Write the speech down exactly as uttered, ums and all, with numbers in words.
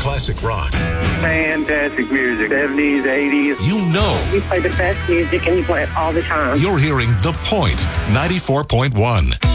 classic rock. Fantastic music. seventies, eighties. You know. We play the best music and you play it all the time. You're hearing The Point, ninety-four point one.